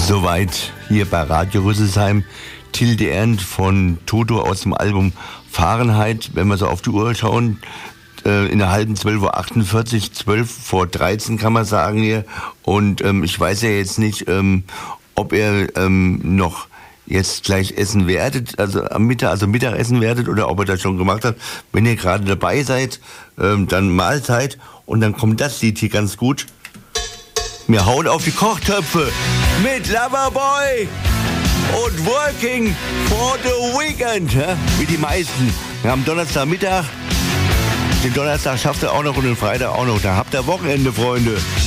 Soweit hier bei Radio Rüsselsheim. Tilde Ernst von Toto aus dem Album Fahrenheit. Wenn wir so auf die Uhr schauen, in der halben 12:48 Uhr, 12:13 kann man sagen hier. Und ich weiß ja jetzt nicht, ob ihr noch jetzt gleich essen werdet, also am Mittag, also Mittagessen werdet, oder ob ihr das schon gemacht habt. Wenn ihr gerade dabei seid, dann Mahlzeit. Und dann kommt das Lied hier ganz gut. Wir hauen auf die Kochtöpfe mit Loverboy und Working for the Weekend, ja? Wie die meisten. Wir haben Donnerstagmittag, den Donnerstag schafft ihr auch noch und den Freitag auch noch. Da habt ihr Wochenende, Freunde.